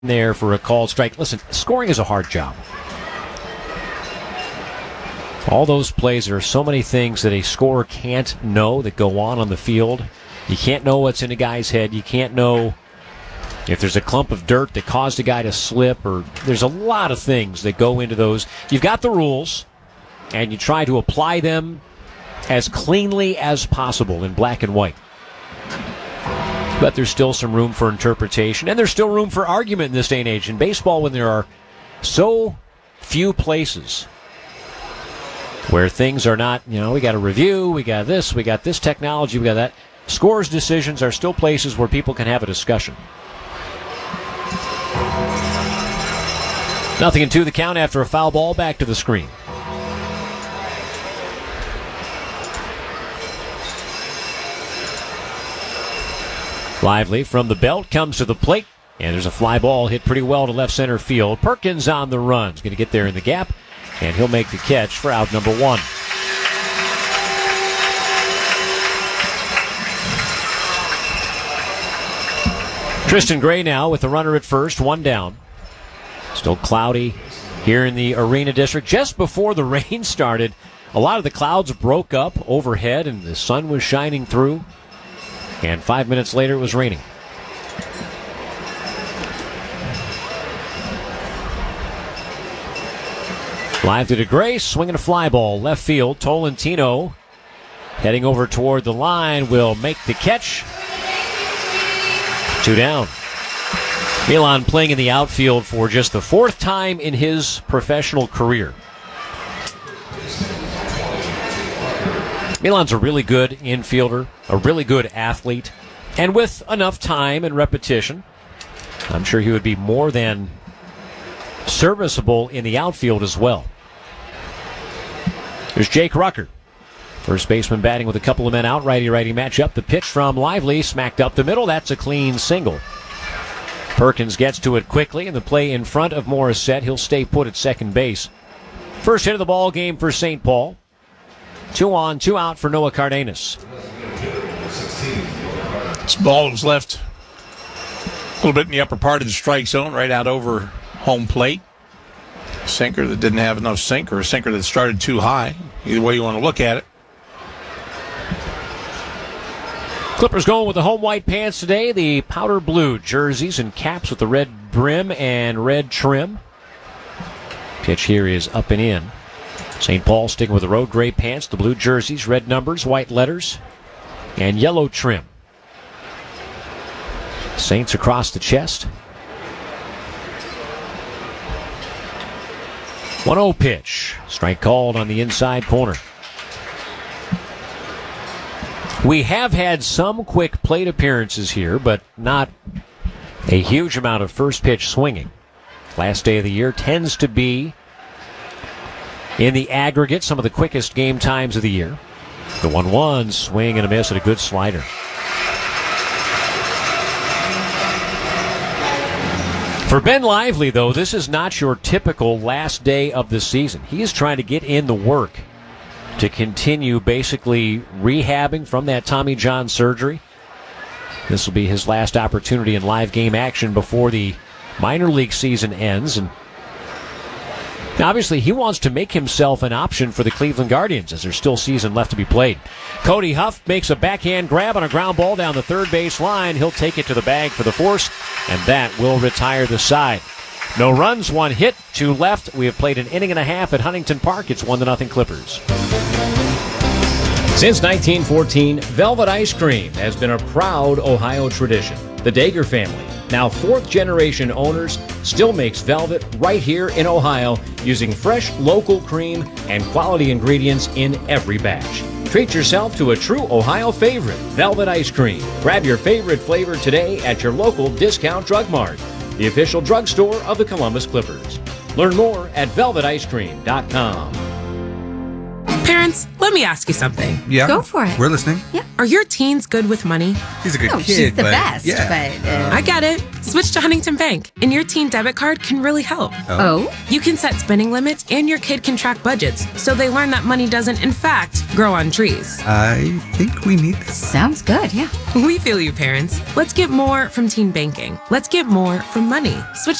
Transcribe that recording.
there for a called strike. Listen, scoring is a hard job. All those plays, there are so many things that a scorer can't know that go on the field. You can't know what's in a guy's head. You can't know if there's a clump of dirt that caused a guy to slip, or there's a lot of things that go into those. You've got the rules, and you try to apply them as cleanly as possible in black and white. But there's still some room for interpretation, and there's still room for argument in this day and age. In baseball, when there are so few places where things are not, we got a review, we got this technology, we got that. Scores decisions are still places where people can have a discussion. 0-2 the count after a foul ball. Back to the screen. Lively from the belt comes to the plate, and there's a fly ball hit pretty well to left center field. Perkins on the run. He's going to get there in the gap, and he'll make the catch for out number 1. Tristan Gray now with the runner at first, 1 down. Still cloudy here in the Arena District. Just before the rain started, a lot of the clouds broke up overhead, and the sun was shining through. And 5 minutes later, it was raining. Live to DeGray, swinging a fly ball, left field. Tolentino heading over toward the line will make the catch. 2 down. Milan playing in the outfield for just the 4th time in his professional career. Milan's a really good infielder, a really good athlete, and with enough time and repetition, I'm sure he would be more than serviceable in the outfield as well. There's Jake Rucker, first baseman batting with a couple of men out, righty-righty matchup. The pitch from Lively, smacked up the middle. That's a clean single. Perkins gets to it quickly, and the play in front of Morissette. He'll stay put at second base. First hit of the ball game for St. Paul. 2 on, 2 out for Noah Cardenas. This ball was left a little bit in the upper part of the strike zone, right out over home plate. Sinker that didn't have enough sink, or a sinker that started too high. Either way you want to look at it. Clippers going with the home white pants today. The powder blue jerseys and caps with the red brim and red trim. Pitch here is up and in. St. Paul sticking with the road gray pants, the blue jerseys, red numbers, white letters, and yellow trim. Saints across the chest. 1-0 pitch. Strike called on the inside corner. We have had some quick plate appearances here, but not a huge amount of first pitch swinging. Last day of the year tends to be, in the aggregate, some of the quickest game times of the year. The 1-1 swing and a miss at a good slider. For Ben Lively, though, this is not your typical last day of the season. He is trying to get in the work to continue basically rehabbing from that Tommy John surgery. This will be his last opportunity in live game action before the minor league season ends, and obviously he wants to make himself an option for the Cleveland Guardians as there's still season left to be played. Cody Huff makes a backhand grab on a ground ball down the third base line. He'll take it to the bag for the force, and that will retire the side. No runs, 1 hit, 2 left. We have played an inning and a half at Huntington Park. It's 1-0 Clippers. Since 1914, Velvet Ice Cream has been a proud Ohio tradition. The Dager family, now 4th-generation owners, still makes Velvet right here in Ohio using fresh local cream and quality ingredients in every batch. Treat yourself to a true Ohio favorite, Velvet Ice Cream. Grab your favorite flavor today at your local Discount Drug Mart, the official drugstore of the Columbus Clippers. Learn more at velveticecream.com. Parents, let me ask you something. Yeah. Go for it. We're listening. Yeah. Are your teens good with money? He's a good Oh, kid, she's the but best. yeah. But I get it. Switch to Huntington Bank, and your teen debit card can really help. oh, You can set spending limits, and your kid can track budgets, so they learn that money doesn't, in fact, grow on trees. I think we need this. sounds good. Yeah. We feel you, parents. Let's get more from teen banking. Let's get more from money. Switch